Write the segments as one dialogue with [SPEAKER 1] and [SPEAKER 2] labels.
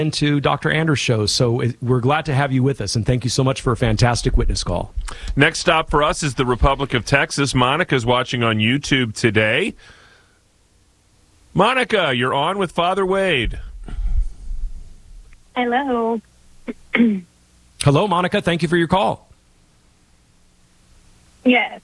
[SPEAKER 1] into Dr. Anders' show. So we're glad to have you with us, and thank you so much for a fantastic witness call.
[SPEAKER 2] Next stop for us is the Republic of Texas. Monica's watching on YouTube today. Monica, you're on with Father Wade.
[SPEAKER 3] Hello.
[SPEAKER 1] Hello, Monica. Thank you for your call.
[SPEAKER 3] Yes.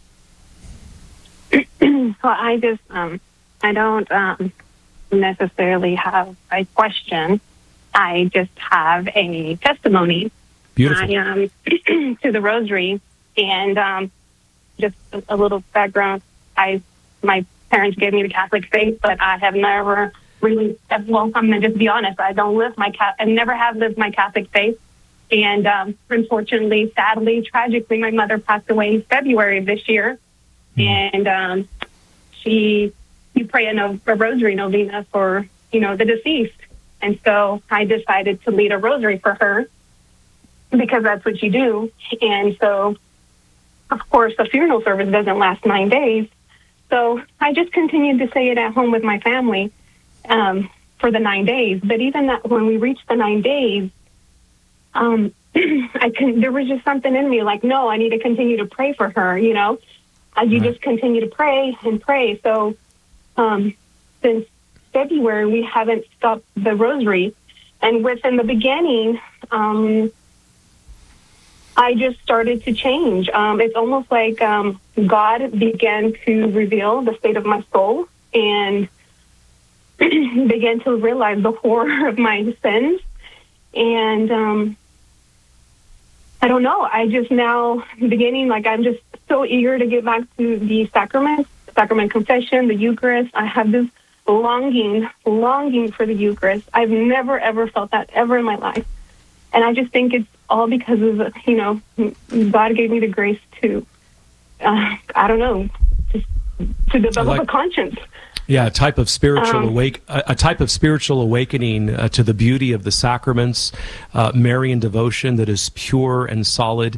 [SPEAKER 3] Well, I just, I don't necessarily have a question. I just have a testimony.
[SPEAKER 1] Beautiful.
[SPEAKER 3] To the Rosary, and just a little background. My parents gave me the Catholic faith, but I have never really. Well, I'm gonna just be honest. I never have lived my Catholic faith, and unfortunately, sadly, tragically, my mother passed away in February of this year, and you pray a Rosary novena for the deceased, and so I decided to lead a Rosary for her, because that's what you do. And so, of course, the funeral service doesn't last 9 days. So I just continued to say it at home with my family for the 9 days. But even when we reached the 9 days, there was just something in me like, no, I need to continue to pray for her, You just continue to pray and pray. So since February, we haven't stopped the Rosary. And within the beginning, I just started to change. It's almost like God began to reveal the state of my soul and began to realize the horror of my sins. And I don't know. I just now beginning, I'm just so eager to get back to the sacrament confession, the Eucharist. I have this longing for the Eucharist. I've never, ever felt that ever in my life. And I just think it's all because of, God gave me the grace to, to develop a conscience.
[SPEAKER 1] Yeah, a type of spiritual awakening to the beauty of the sacraments, Marian devotion that is pure and solid,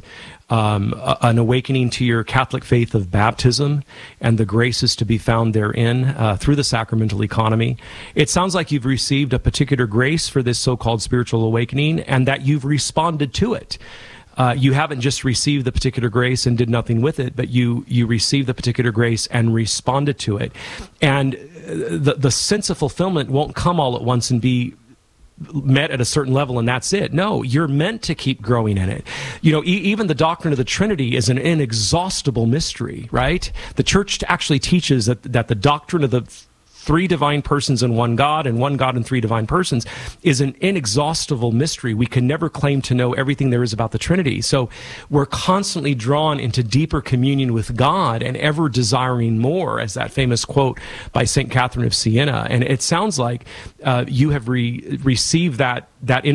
[SPEAKER 1] an awakening to your Catholic faith of baptism and the graces to be found therein through the sacramental economy. It sounds like you've received a particular grace for this so-called spiritual awakening and that you've responded to it. You haven't just received the particular grace and did nothing with it, but you received the particular grace and responded to it. And the sense of fulfillment won't come all at once and be met at a certain level and that's it. No, you're meant to keep growing in it. Even the doctrine of the Trinity is an inexhaustible mystery, right? The Church actually teaches that the doctrine of the three divine persons in one God and one God in three divine persons is an inexhaustible mystery. We can never claim to know everything there is about the Trinity. So we're constantly drawn into deeper communion with God and ever desiring more, as that famous quote by St. Catherine of Siena. And it sounds like you have received that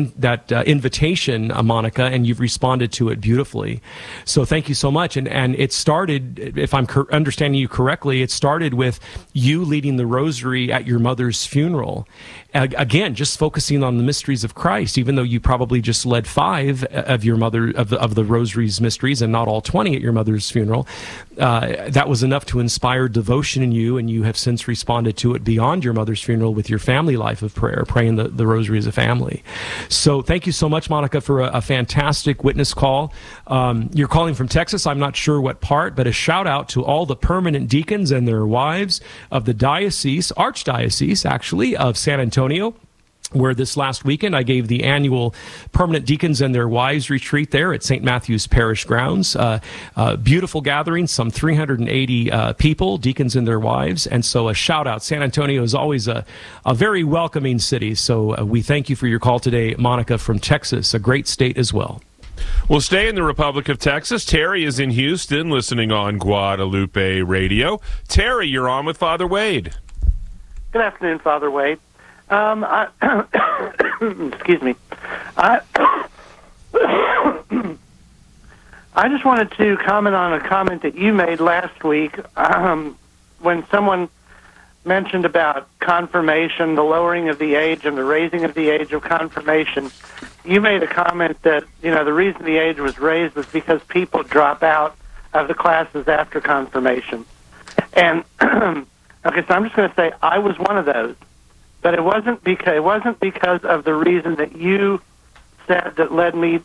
[SPEAKER 1] invitation, Monica, and you've responded to it beautifully. So thank you so much. And it started, if I'm understanding you correctly, it started with you leading the Rosary at your mother's funeral. Again, just focusing on the mysteries of Christ, even though you probably just led 5 of your mother of the Rosary's mysteries and not all 20 at your mother's funeral. That was enough to inspire devotion in you, and you have since responded to it beyond your mother's funeral with your family life of prayer, praying the Rosary as a family. So thank you so much, Monica, for a fantastic witness call. You're calling from Texas. I'm not sure what part, but a shout out to all the permanent deacons and their wives of the Archdiocese, actually, of San Antonio, where this last weekend I gave the annual Permanent Deacons and Their Wives retreat there at St. Matthew's Parish grounds. Beautiful gathering, some 380 people, deacons and their wives. And so a shout out. San Antonio is always a very welcoming city. So we thank you for your call today, Monica from Texas, a great state as well.
[SPEAKER 2] We'll stay in the Republic of Texas. Terry is in Houston listening on Guadalupe Radio. Terry, you're on with Father Wade.
[SPEAKER 4] Good afternoon, Father Wade. Excuse me. I just wanted to comment on a comment that you made last week when someone mentioned about confirmation, the lowering of the age and the raising of the age of confirmation. You made a comment that, the reason the age was raised was because people drop out of the classes after confirmation. And, okay, so I'm just going to say I was one of those. but it wasn't because of the reason that you said that led me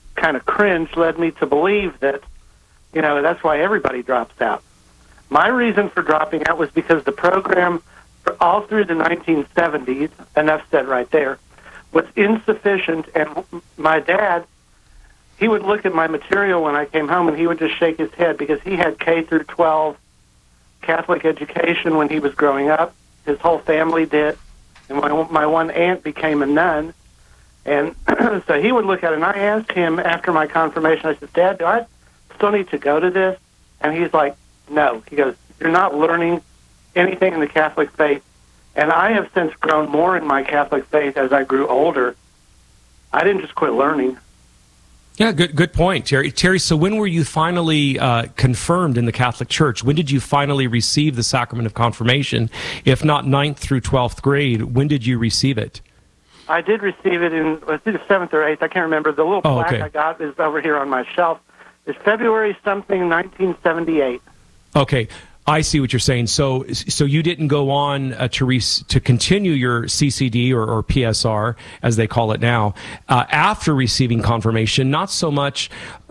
[SPEAKER 4] to believe that, that's why everybody drops out. My reason for dropping out was because the program, all through the 1970s, enough said right there, was insufficient. And my dad, he would look at my material when I came home and he would just shake his head because he had K through 12 Catholic education when he was growing up. His whole family did. And my one aunt became a nun. And so he would look at it, and I asked him after my confirmation, I said, Dad, do I still need to go to this? And he's like, no. He goes, you're not learning anything in the Catholic faith. And I have since grown more in my Catholic faith as I grew older. I didn't just quit learning.
[SPEAKER 1] Yeah, good point, Terry. Terry, so when were you finally confirmed in the Catholic Church? When did you finally receive the sacrament of confirmation? If not 9th through 12th grade, when did you receive it?
[SPEAKER 4] I did receive it in, I think, 7th or 8th. I can't remember. The little plaque I got is over here on my shelf. It's February something, 1978.
[SPEAKER 1] Okay. I see what you're saying. So you didn't go on to continue your CCD or PSR, as they call it now, after receiving confirmation. Not so much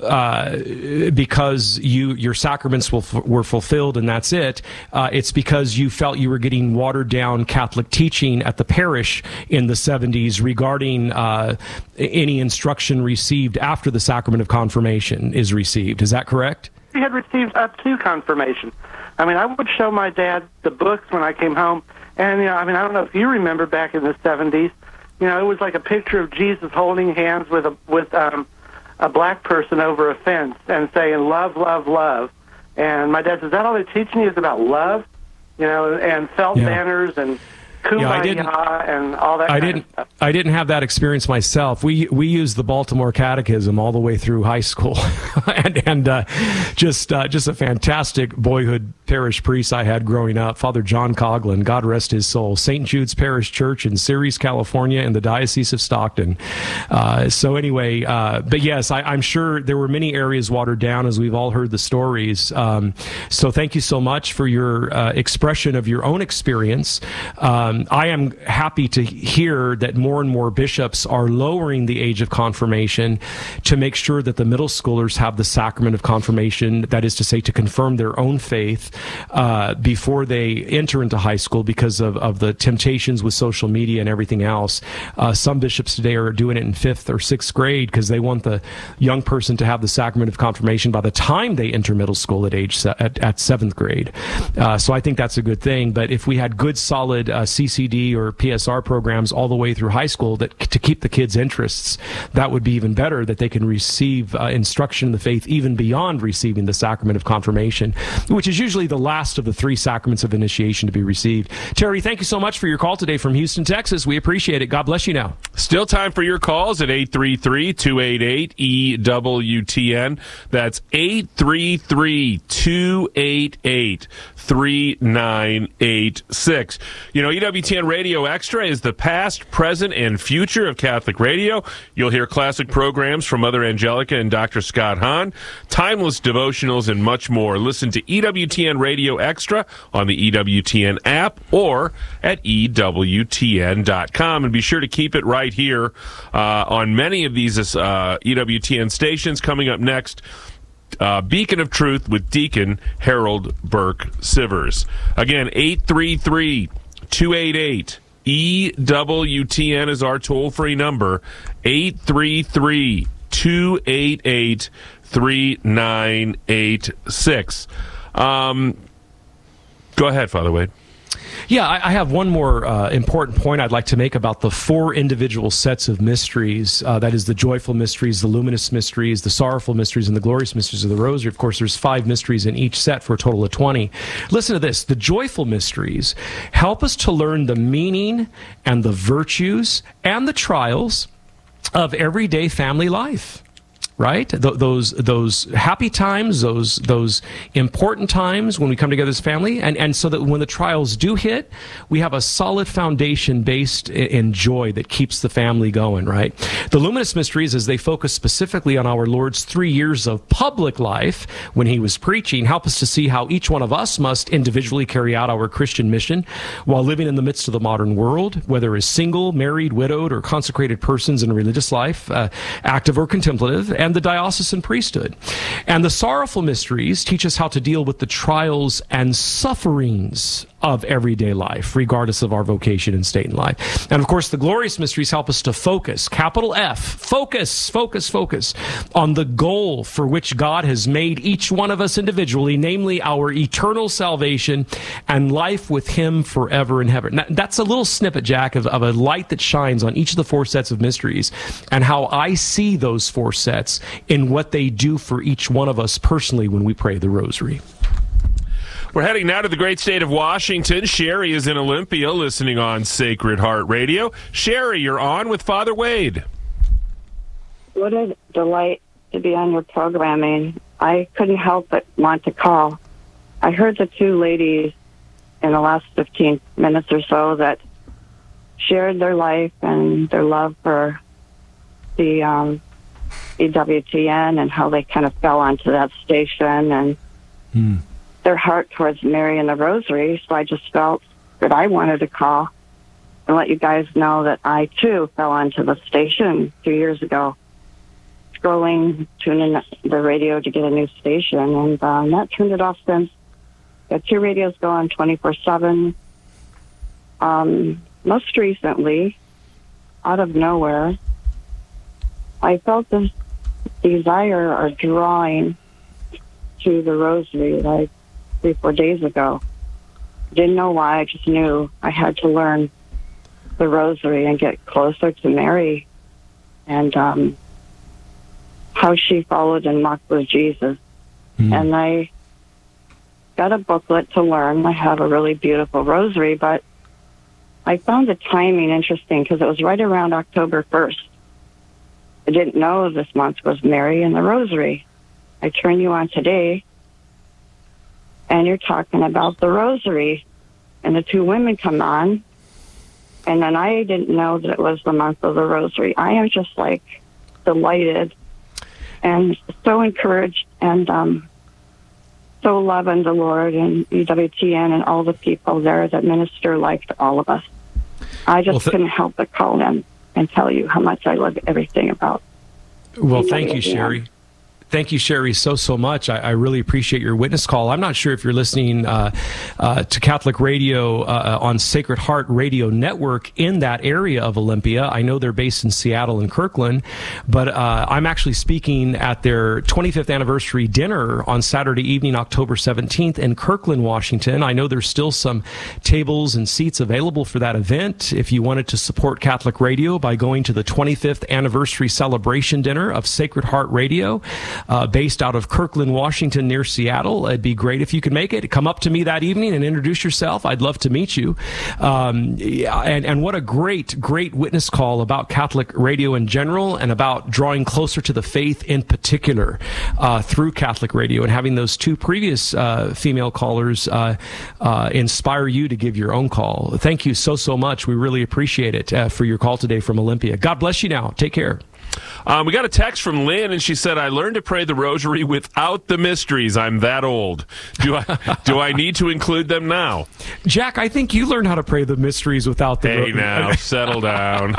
[SPEAKER 1] because your sacraments were fulfilled and that's it. It's because you felt you were getting watered down Catholic teaching at the parish in the 70s regarding any instruction received after the sacrament of confirmation is received. Is that correct?
[SPEAKER 4] We had received up to confirmation. I mean, I would show my dad the books when I came home, and, I don't know if you remember back in the 70s, it was like a picture of Jesus holding hands with a black person over a fence and saying, love, love, love. And my dad says, is that all they're teaching you is about love? And felt banners and Kumbaya and all that kind of stuff.
[SPEAKER 1] I didn't have that experience myself. We used the Baltimore Catechism all the way through high school, and just a fantastic boyhood parish priest I had growing up, Father John Coughlin, God rest his soul, St. Jude's Parish Church in Ceres, California, in the Diocese of Stockton. So anyway, but yes, I'm sure there were many areas watered down, as we've all heard the stories. So thank you so much for your expression of your own experience. I am happy to hear that more and more bishops are lowering the age of confirmation to make sure that the middle schoolers have the sacrament of confirmation, that is to say, to confirm their own faith before they enter into high school because of the temptations with social media and everything else. Some bishops today are doing it in 5th or 6th grade because they want the young person to have the sacrament of confirmation by the time they enter middle school at 7th grade. So I think that's a good thing. But if we had good, solid CCD or PSR programs all the way through high school to keep the kids' interests, that would be even better, that they can receive instruction in the faith even beyond receiving the sacrament of confirmation, which is usually the last of the 3 sacraments of initiation to be received. Terry, thank you so much for your call today from Houston, Texas. We appreciate it. God bless you now.
[SPEAKER 2] Still time for your calls at 833-288-EWTN. That's 833-288-3986. EWTN Radio Extra is the past, present, and future of Catholic radio. You'll hear classic programs from Mother Angelica and Dr. Scott Hahn, timeless devotionals, and much more. Listen to EWTN Radio Extra on the EWTN app or at EWTN.com. And be sure to keep it right here on many of these EWTN stations. Coming up next, Beacon of Truth with Deacon Harold Burke Sivers. Again, 833-288-EWTN is our toll-free number. 833-288-3986. Go ahead, Father Wade.
[SPEAKER 1] Yeah, I have one more important point I'd like to make about the 4 individual sets of mysteries. That is the joyful mysteries, the luminous mysteries, the sorrowful mysteries, and the glorious mysteries of the Rosary. Of course, there's 5 mysteries in each set for a total of 20. Listen to this. The joyful mysteries help us to learn the meaning and the virtues and the trials of everyday family life. right? Those happy times, those important times when we come together as a family, and so that when the trials do hit, we have a solid foundation based in joy that keeps the family going, right? The Luminous Mysteries, as they focus specifically on our Lord's 3 years of public life when he was preaching, help us to see how each one of us must individually carry out our Christian mission while living in the midst of the modern world, whether as single, married, widowed, or consecrated persons in a religious life, active or contemplative, and the diocesan priesthood. And the Sorrowful Mysteries teach us how to deal with the trials and sufferings of everyday life, regardless of our vocation and state in life. And of course, the Glorious Mysteries help us to focus, capital F, focus on the goal for which God has made each one of us individually, namely our eternal salvation and life with him forever and ever. Now, that's a little snippet, Jack, of a light that shines on each of the 4 sets of mysteries and how I see those 4 sets in what they do for each one of us personally when we pray the rosary.
[SPEAKER 2] We're heading now to the great state of Washington. Sherry is in Olympia listening on Sacred Heart Radio. Sherry, you're on with Father Wade.
[SPEAKER 5] What a delight to be on your programming. I couldn't help but want to call. I heard the 2 ladies in the last 15 minutes or so that shared their life and their love for the EWTN and how they kind of fell onto that station and their heart towards Mary and the Rosary. So I just felt that I wanted to call and let you guys know that I, too, fell onto the station 2 years ago, scrolling, tuning the radio to get a new station, and not turned it off since. Got 2 radios going 24/7. Most recently, out of nowhere, I felt this desire or drawing to the Rosary like 3-4 days ago. Didn't know why, I just knew I had to learn the Rosary and get closer to Mary and how she followed and walked with Jesus. And I got a booklet to learn. I have a really beautiful Rosary, but I found the timing interesting because it was right around October 1st. I didn't know this month was Mary and the Rosary. I turn you on today, and you're talking about the Rosary, and the 2 women come on, and then I didn't know that it was the month of the Rosary. I am just like delighted and so encouraged and so loving the Lord and EWTN and all the people there that minister life to all of us. I just couldn't help but call them and tell you how much I love everything about.
[SPEAKER 1] Well, thank you, Sherry. Thank you, Sherry, so much. I really appreciate your witness call. I'm not sure if you're listening to Catholic Radio on Sacred Heart Radio Network in that area of Olympia. I know they're based in Seattle and Kirkland, but I'm actually speaking at their 25th anniversary dinner on Saturday evening, October 17th in Kirkland, Washington. I know there's still some tables and seats available for that event if you wanted to support Catholic Radio by going to the 25th anniversary celebration dinner of Sacred Heart Radio. Based out of Kirkland, Washington, near Seattle. It'd be great if you could make it. Come up to me that evening and introduce yourself. I'd love to meet you. And what a great witness call about Catholic radio in general and about drawing closer to the faith in particular through Catholic Radio, and having those 2 previous female callers inspire you to give your own call. Thank you so much. We really appreciate it for your call today from Olympia. God bless you now. Take care.
[SPEAKER 2] We got a text from Lynn, and she said, I learned to pray the Rosary without the mysteries. I'm that old. Do I need to include them now?
[SPEAKER 1] Jack, I think you learned how to pray the mysteries without the
[SPEAKER 2] Hey, now, settle down.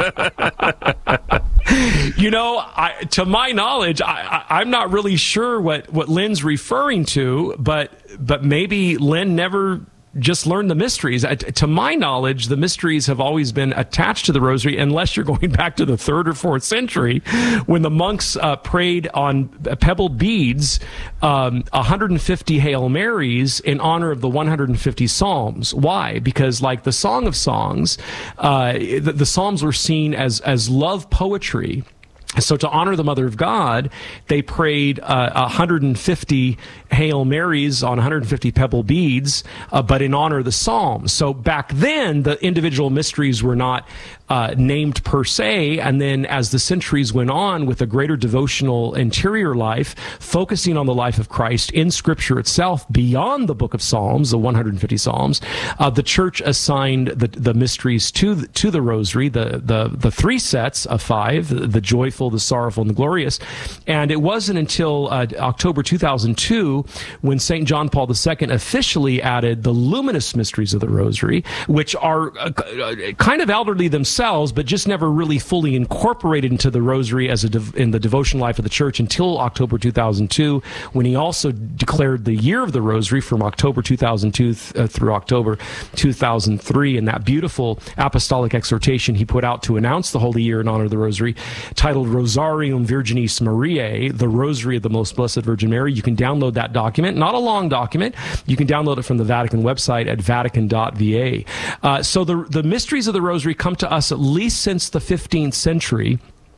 [SPEAKER 1] You know, to my knowledge, I'm not really sure what Lynn's referring to, but maybe Lynn never just learn the mysteries. To my knowledge, the mysteries have always been attached to the Rosary, unless you're going back to the 3rd or 4th century when the monks prayed on pebbled beads 150 Hail Marys in honor of the 150 Psalms. Why? Because like the Song of Songs, the Psalms were seen as love poetry. So to honor the Mother of God, they prayed 150 Hail Marys on 150 pebble beads, but in honor of the Psalms. So back then, the individual mysteries were not named per se, and then as the centuries went on with a greater devotional interior life, focusing on the life of Christ in Scripture itself beyond the book of Psalms, the 150 Psalms, the church assigned the mysteries to the rosary, the three sets of five, the joyful, the sorrowful, and the glorious. And it wasn't until October 2002 when St. John Paul II officially added the luminous mysteries of the rosary, which are kind of elderly themselves, but just never really fully incorporated into the rosary as in the devotion life of the church until October 2002, when he also declared the year of the rosary from October 2002 through October 2003, and that beautiful apostolic exhortation he put out to announce the holy year in honor of the rosary, titled Rosarium Virginis Mariae, the Rosary of the Most Blessed Virgin Mary. You can download that document, not a long document. You can download it from the Vatican website at vatican.va. So the mysteries of the rosary come to us at least since the 15th century.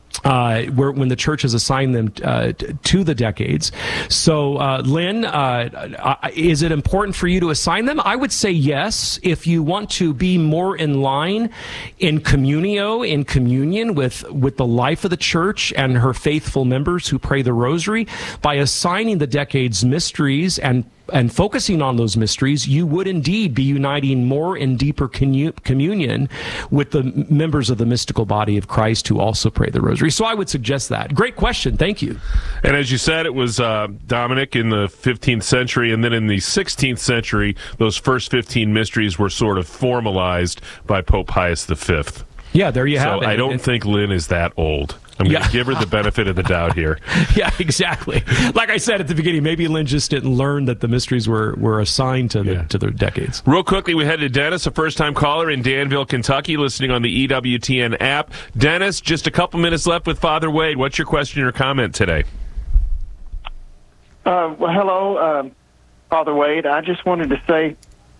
[SPEAKER 1] When the church has assigned them to the decades. So, Lynn, is it important for you to assign them? I would say yes. If you want to be more in line in communio, in communion with the life of the church and her faithful members who pray the rosary, by assigning the decades mysteries and focusing on those mysteries, you would indeed be uniting more and deeper communion with the members of the mystical body of Christ who also pray the rosary. So I would suggest that. Great question. Thank you.
[SPEAKER 2] And as you said, it was Dominic in the 15th century, and then in the 16th century, those first 15 mysteries were sort of formalized by Pope Pius V.
[SPEAKER 1] Yeah, there you have it.
[SPEAKER 2] So I don't think Lynn is that old. I'm going to give her the benefit of the doubt here.
[SPEAKER 1] Yeah, exactly. Like I said at the beginning, maybe Lynn just didn't learn that the mysteries were assigned to the decades.
[SPEAKER 2] Real quickly, we head to Dennis, a first-time caller in Danville, Kentucky, listening on the EWTN app. Dennis, just a couple minutes left with Father Wade. What's your question or comment today?
[SPEAKER 6] Well, hello, Father Wade. I just wanted to say,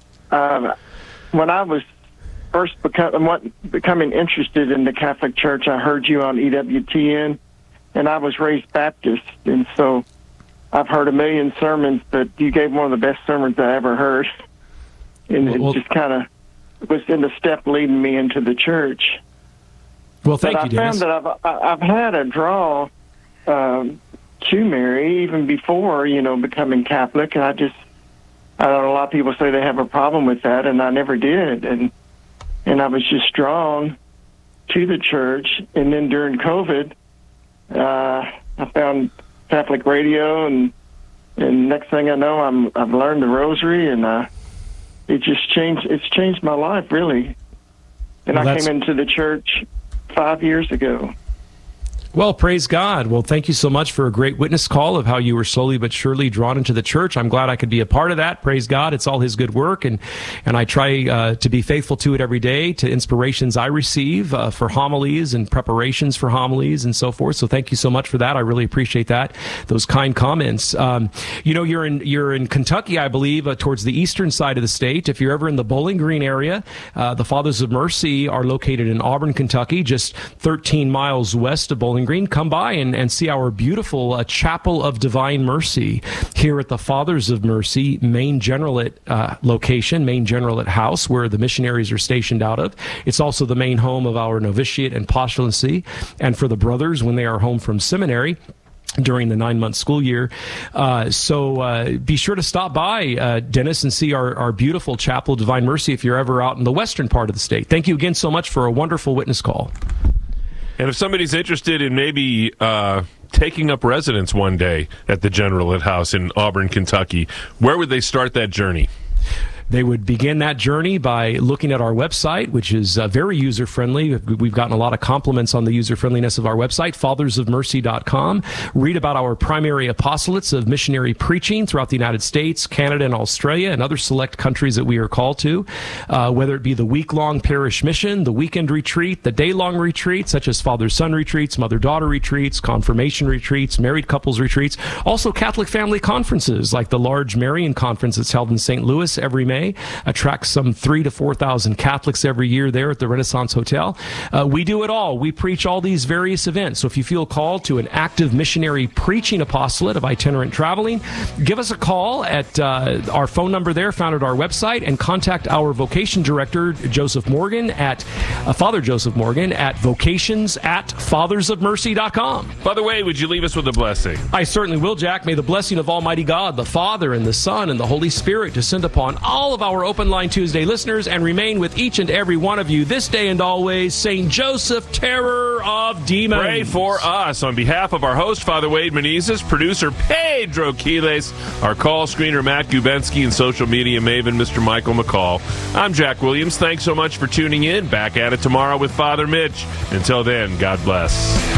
[SPEAKER 6] when I was first becoming interested in the Catholic Church, I heard you on EWTN, and I was raised Baptist, and so I've heard a million sermons, but you gave one of the best sermons I ever heard, and it just kind of was in the step leading me into the church.
[SPEAKER 1] Well, thank you, Dennis.
[SPEAKER 6] I found that I've had a draw to Mary even before, becoming Catholic, and I know a lot of people say they have a problem with that, and I never did, and I was just drawn to the church. And then during COVID, I found Catholic radio, and next thing I know, I've learned the rosary, and it just changed. It's changed my life, really. And I came into the church 5 years ago.
[SPEAKER 1] Well, praise God. Well, thank you so much for a great witness call of how you were slowly but surely drawn into the church. I'm glad I could be a part of that. Praise God. It's all His good work, and I try to be faithful to it every day, to inspirations I receive for homilies and preparations for homilies and so forth. So thank you so much for that. I really appreciate that, those kind comments. You're in Kentucky, I believe, towards the eastern side of the state. If you're ever in the Bowling Green area, the Fathers of Mercy are located in Auburn, Kentucky, just 13 miles west of Bowling Green. Come by and see our beautiful Chapel of Divine Mercy here at the Fathers of Mercy main generalate location, main generalate house, where the missionaries are stationed out of. It's also the main home of our novitiate and postulancy, and for the brothers when they are home from seminary during the 9-month school year. So be sure to stop by, Dennis, and see our beautiful Chapel of Divine Mercy if you're ever out in the western part of the state. Thank you again so much for a wonderful witness call.
[SPEAKER 2] And if somebody's interested in maybe taking up residence one day at the Generalate House in Auburn, Kentucky, where would they start that journey?
[SPEAKER 1] They would begin that journey by looking at our website, which is very user-friendly. We've gotten a lot of compliments on the user-friendliness of our website, fathersofmercy.com. Read about our primary apostolates of missionary preaching throughout the United States, Canada, and Australia, and other select countries that we are called to, whether it be the week-long parish mission, the weekend retreat, the day-long retreat, such as father-son retreats, mother-daughter retreats, confirmation retreats, married couples retreats, also Catholic family conferences, like the large Marian conference that's held in St. Louis every May May. Attracts some 3,000 to 4,000 Catholics every year there at the Renaissance Hotel. We do it all. We preach all these various events. So if you feel called to an active missionary preaching apostolate of itinerant traveling, give us a call at our phone number there found at our website, and contact our vocation director, Joseph Morgan, at Father Joseph Morgan at vocations@fathersofmercy.com.
[SPEAKER 2] By the way, would you leave us with a blessing?
[SPEAKER 1] I certainly will, Jack. May the blessing of Almighty God, the Father, and the Son, and the Holy Spirit descend upon all of our Open Line Tuesday listeners and remain with each and every one of you this day and always. St. Joseph, terror of demons.
[SPEAKER 2] Pray for us. On behalf of our host, Father Wade Menezes, producer Pedro Quiles, our call screener Matt Gubensky, and social media maven Mr. Michael McCall, I'm Jack Williams. Thanks so much for tuning in. Back at it tomorrow with Father Mitch. Until then, God bless.